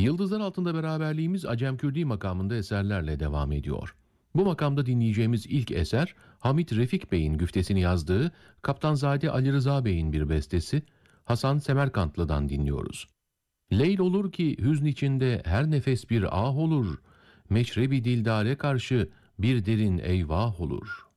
Yıldızlar Altında beraberliğimiz Acem Kürdi makamında eserlerle devam ediyor. Bu makamda dinleyeceğimiz ilk eser, Hamit Refik Bey'in güftesini yazdığı Kaptanzade Ali Rıza Bey'in bir bestesi, Hasan Semerkantlı'dan dinliyoruz. Leyl olur ki hüzn içinde her nefes bir ah olur, meşrebi dildare karşı bir derin eyvah olur.